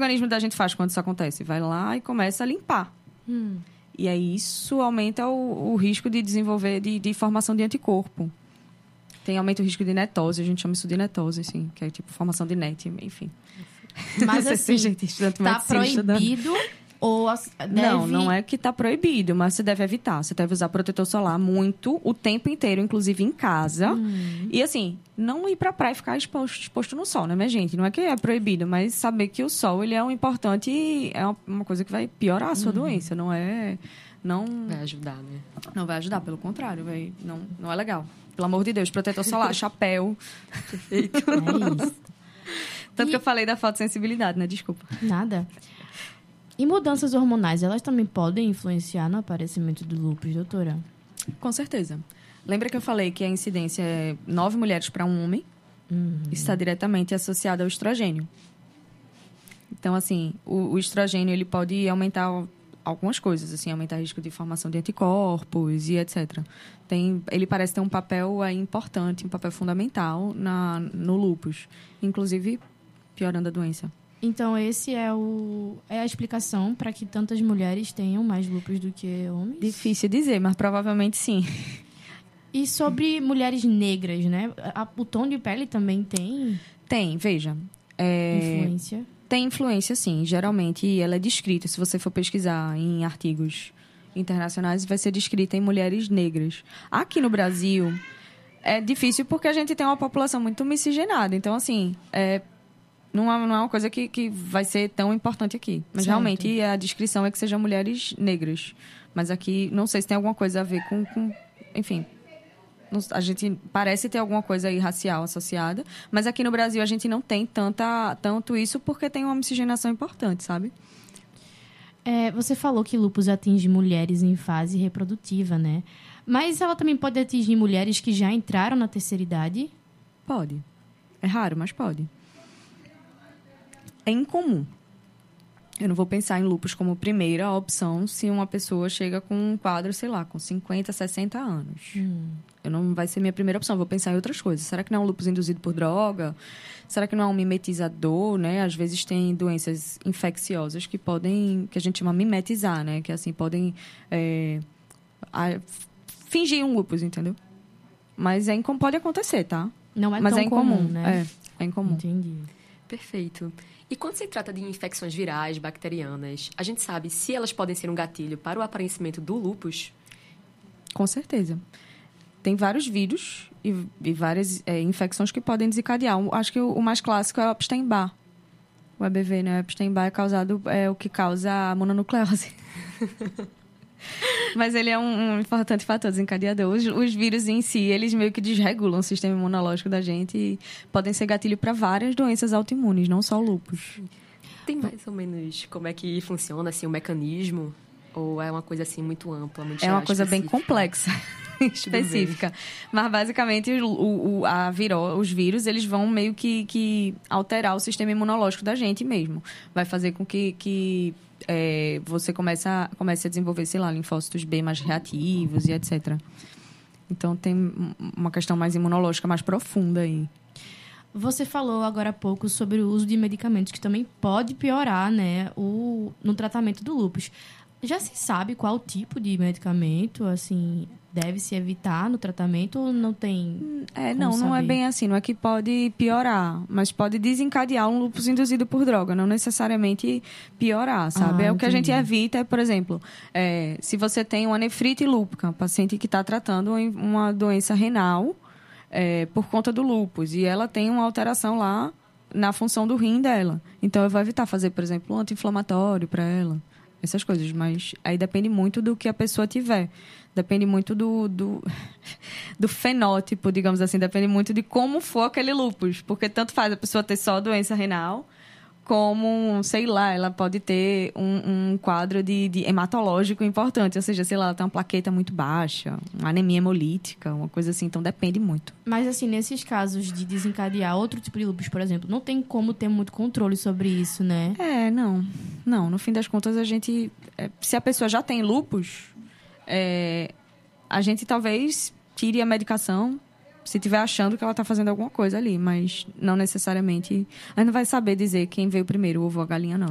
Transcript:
organismo da gente faz quando isso acontece? Vai lá e começa a limpar. E aí isso aumenta o risco de desenvolver, de formação de anticorpo. Aumenta o risco de netose, a gente chama isso de netose, assim, que é tipo formação de NET, enfim. Mas assim, tá proibido ou deve... Não é que tá proibido, mas você deve evitar. Você deve usar protetor solar muito, o tempo inteiro, inclusive em casa. E assim, não ir pra praia e ficar exposto no sol, né, minha gente? Não é que é proibido, mas saber que o sol, ele é um importante... É uma coisa que vai piorar a sua doença, não é... Não vai ajudar, né? Não vai ajudar, pelo contrário, não é legal. Pelo amor de Deus, protetor solar, chapéu. Perfeito. É isso. Tanto que eu falei da fotossensibilidade, né? Desculpa. Nada. E mudanças hormonais, elas também podem influenciar no aparecimento do lúpus, doutora? Com certeza. Lembra que eu falei que a incidência é 9 mulheres para um homem? Isso está diretamente associado ao estrogênio. Então, assim, o estrogênio ele pode aumentar algumas coisas, assim, aumentar o risco de formação de anticorpos e etc. Ele parece ter um papel aí importante, um papel fundamental no lúpus, inclusive piorando a doença. Então, esse é a explicação para que tantas mulheres tenham mais lúpus do que homens? Difícil dizer, mas provavelmente sim. E sobre mulheres negras, né? O tom de pele também tem? Tem, veja. Influência? Tem influência, sim. Geralmente, ela é descrita, se você for pesquisar em artigos internacionais, vai ser descrita em mulheres negras. Aqui no Brasil, é difícil porque a gente tem uma população muito miscigenada. Então, assim, não é uma coisa que vai ser tão importante aqui. Mas, certo. Realmente, a descrição é que sejam mulheres negras. Mas aqui, não sei se tem alguma coisa a ver com enfim... A gente parece ter alguma coisa aí racial associada, mas aqui no Brasil a gente não tem tanto isso porque tem uma miscigenação importante, sabe? Você falou que lúpus atinge mulheres em fase reprodutiva, né? Mas ela também pode atingir mulheres que já entraram na terceira idade? Pode. É raro, mas pode. É incomum. Eu não vou pensar em lúpus como primeira opção se uma pessoa chega com um quadro, sei lá, com 50, 60 anos. Não vai ser minha primeira opção, vou pensar em outras coisas. Será que não é um lúpus induzido por droga? Será que não é um mimetizador, né? Às vezes tem doenças infecciosas que a gente chama mimetizar, né? Que assim, podem fingir um lúpus, entendeu? Mas pode acontecer, tá? Não é Mas tão é incomum, comum, né? É incomum. Entendi. Perfeito. E quando se trata de infecções virais, bacterianas, a gente sabe se elas podem ser um gatilho para o aparecimento do lúpus? Com certeza. Tem vários vírus e várias infecções que podem desencadear. Acho que o mais clássico é o Epstein-Barr. O EBV, né? O Epstein-Barr é o que causa a mononucleose. Mas ele é um importante fator desencadeador. Os vírus em si, eles meio que desregulam o sistema imunológico da gente e podem ser gatilho para várias doenças autoimunes, não só o lúpus. Tem mais ou menos como é que funciona assim, o mecanismo? Ou é uma coisa assim muito ampla, muito É uma coisa bem específica? complexa, específica. Mas, basicamente, os vírus, eles vão meio que alterar o sistema imunológico da gente mesmo. Vai fazer com que você comece a desenvolver, sei lá, linfócitos B mais reativos e etc. Então, tem uma questão mais imunológica mais profunda aí. Você falou agora há pouco sobre o uso de medicamentos que também pode piorar, né, no tratamento do lúpus. Já se sabe qual tipo de medicamento, assim, deve se evitar no tratamento ou não tem Não é bem assim. Não é que pode piorar, mas pode desencadear um lúpus induzido por droga. Não necessariamente piorar, sabe? O que a gente evita por exemplo, se você tem uma nefrite lúpica, um paciente que está tratando uma doença renal por conta do lúpus, e ela tem uma alteração lá na função do rim dela. Então, eu vou evitar fazer, por exemplo, um anti-inflamatório para ela. Essas coisas, mas aí depende muito do que a pessoa tiver. Depende muito do fenótipo, digamos assim. Depende muito de como for aquele lúpus. Porque tanto faz a pessoa ter só doença renal, como, sei lá, ela pode ter um quadro de hematológico importante. Ou seja, sei lá, ela tem uma plaqueta muito baixa, uma anemia hemolítica, uma coisa assim. Então, depende muito. Mas, assim, nesses casos de desencadear outro tipo de lúpus, por exemplo, não tem como ter muito controle sobre isso, né? Não. Não, no fim das contas, a gente... se a pessoa já tem lúpus, a gente talvez tire a medicação se estiver achando que ela está fazendo alguma coisa ali, mas não necessariamente... A gente não vai saber dizer quem veio primeiro, o ovo ou a galinha, não.